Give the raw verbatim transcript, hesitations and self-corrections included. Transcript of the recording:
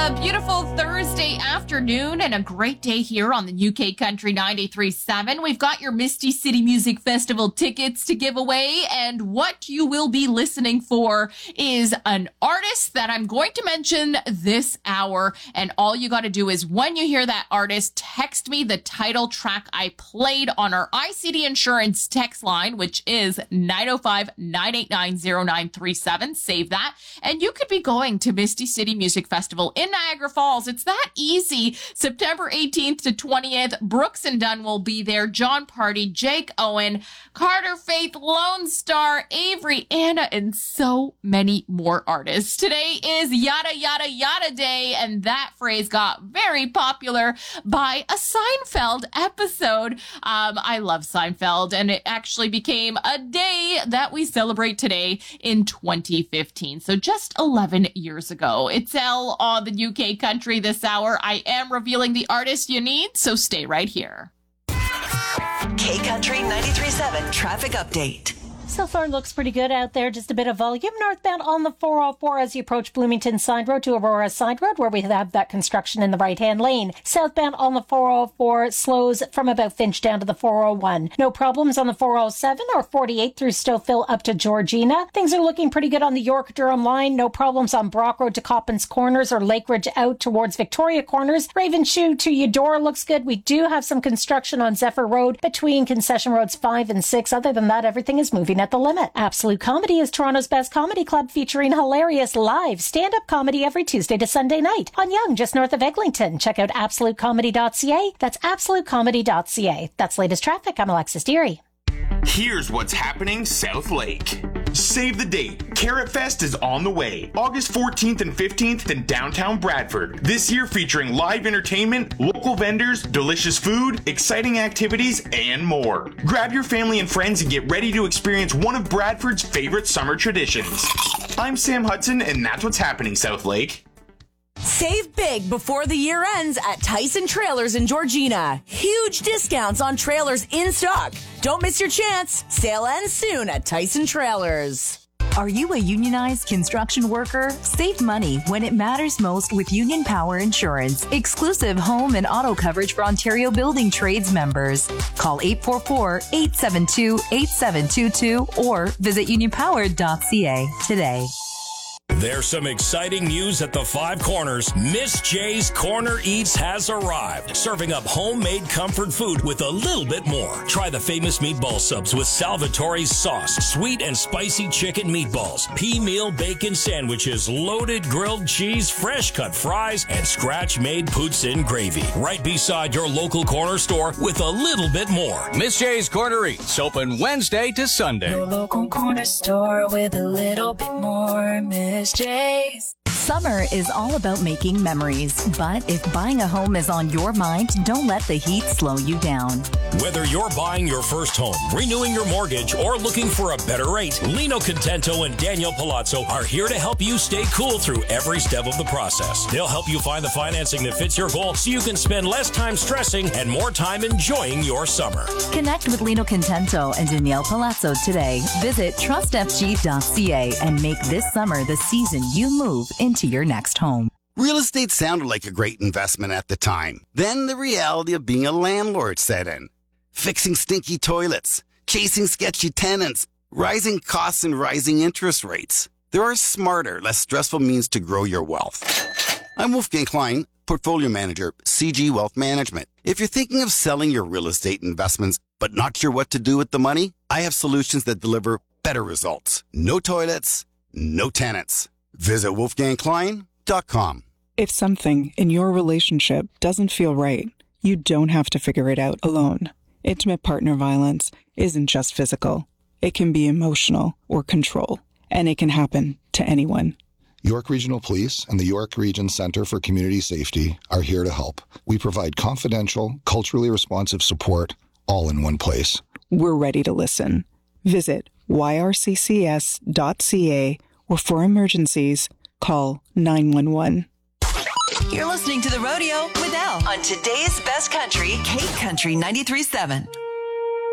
A beautiful Thursday afternoon and a great day here on the U K Country ninety-three point seven. We've got your Misty City Music Festival tickets to give away, and what you will be listening for is an artist that I'm going to mention this hour, and all you got to do is when you hear that artist, text me the title track I played on our I C D Insurance text line, which is nine oh five, nine eight nine, oh nine three seven. Save that, and you could be going to Misty City Music Festival in Niagara Falls. It's that easy. September eighteenth to twentieth, Brooks and Dunn will be there. John Party, Jake Owen, Carter Faith, Lone Star, Avery, Anna, and so many more artists. Today is Yada Yada Yada Day, and that phrase got very popular by a Seinfeld episode. Um, I love Seinfeld, and it actually became a day that we celebrate today in twenty fifteen. So just eleven years ago. It's L on the U K Country this hour. I am revealing the artist you need, so stay right here. K Country ninety-three point seven traffic update. So far looks pretty good out there. Just a bit of volume northbound on the four oh four as you approach Bloomington Side Road to Aurora Side Road, where we have that construction in the right-hand lane. Southbound on the four oh four slows from about Finch down to the four oh one. No problems on the four oh seven or forty-eight through Stouffville up to Georgina. Things are looking pretty good on the York-Durham line. No problems on Brock Road to Coppins Corners or Lakeridge out towards Victoria Corners. Ravenshoe to Eudora looks good. We do have some construction on Zephyr Road between concession roads five and six. Other than that, everything is moving at the limit. Absolute Comedy is Toronto's best comedy club, featuring hilarious live stand-up comedy every Tuesday to Sunday night on Yonge, just north of Eglinton. Check out absolute comedy dot c a. That's absolute comedy dot c a. That's latest traffic. I'm Alexis Deary. Here's what's happening South Lake. Save the date. Carrot Fest is on the way. August fourteenth and fifteenth in downtown Bradford. This year featuring live entertainment, local vendors, delicious food, exciting activities, and more. Grab your family and friends and get ready to experience one of Bradford's favorite summer traditions. I'm Sam Hudson, and that's what's happening South Lake. Save big before the year ends at Tyson Trailers in Georgina. Huge discounts on trailers in stock. Don't miss your chance. Sale ends soon at Tyson Trailers. Are you a unionized construction worker? Save money when it matters most with Union Power Insurance. Exclusive home and auto coverage for Ontario Building Trades members. Call eight four four, eight seven two, eight seven two two or visit union power dot c a today. There's some exciting news at the Five Corners. Miss J's Corner Eats has arrived, serving up homemade comfort food with a little bit more. Try the famous meatball subs with Salvatore's sauce, sweet and spicy chicken meatballs, pea meal bacon sandwiches, loaded grilled cheese, fresh cut fries, and scratch-made poutine gravy. Right beside your local corner store with a little bit more. Miss J's Corner Eats, open Wednesday to Sunday. Your local corner store with a little bit more. Miss J's. Summer is all about making memories, but if buying a home is on your mind, don't let the heat slow you down. Whether you're buying your first home, renewing your mortgage, or looking for a better rate, Lino Contento and Daniel Palazzo are here to help you stay cool through every step of the process. They'll help you find the financing that fits your goal so you can spend less time stressing and more time enjoying your summer. Connect with Lino Contento and Danielle Palazzo today. Visit trust f g dot c a and make this summer the season you move into your next home. Real estate sounded like a great investment at the time. Then the reality of being a landlord set in. Fixing stinky toilets, chasing sketchy tenants, rising costs and rising interest rates. There are smarter, less stressful means to grow your wealth. I'm Wolfgang Klein, Portfolio Manager, C G Wealth Management. If you're thinking of selling your real estate investments but not sure what to do with the money, I have solutions that deliver better results. No toilets, no tenants. Visit wolfgang klein dot com. If something in your relationship doesn't feel right, you don't have to figure it out alone. Intimate partner violence isn't just physical. It can be emotional or control, and it can happen to anyone. York Regional Police and the York Region Centre for Community Safety are here to help. We provide confidential, culturally responsive support all in one place. We're ready to listen. Visit y r c c s dot c a or for emergencies, call nine one one. You're listening to The Rodeo with Elle on today's best country, K Country ninety-three point seven.